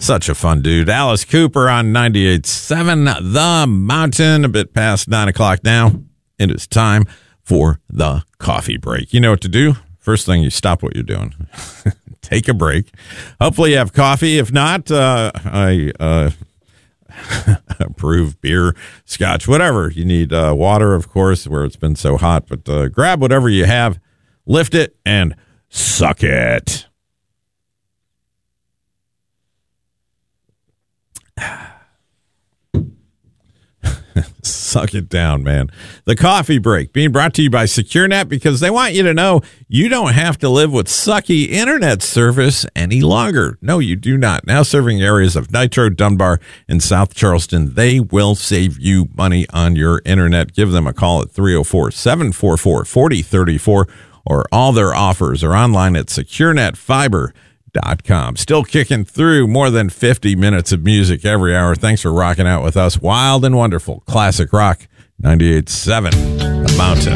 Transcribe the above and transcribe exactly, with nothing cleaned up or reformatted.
Such a fun dude. Alice Cooper on ninety-eight point seven The Mountain. A bit past nine o'clock now. It is time for the coffee break. You know what to do. First thing, you stop what you're doing. Take a break. Hopefully you have coffee. If not, uh, I uh, approve beer, scotch, whatever. You need uh, water, of course, where it's been so hot. But uh, grab whatever you have, lift it, and suck it. Suck it down, man. The coffee break being brought to you by SecureNet, because they want you to know you don't have to live with sucky internet service any longer. No, you do not. Now serving areas of Nitro, Dunbar, and South Charleston, they will save you money on your internet. Give them a call at three oh four, seven four four, four oh three four, or all their offers are online at secure net fiber dot com. Still kicking through more than fifty minutes of music every hour. Thanks for rocking out with us. Wild and wonderful classic rock. ninety-eight point seven The Mountain.